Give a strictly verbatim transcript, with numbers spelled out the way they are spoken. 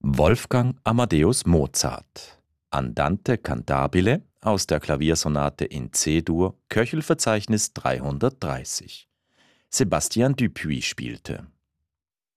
Wolfgang Amadeus Mozart. Andante cantabile aus der Klaviersonate in C-Dur, Köchelverzeichnis dreihundertdreißig. Sebastian Dupuis spielte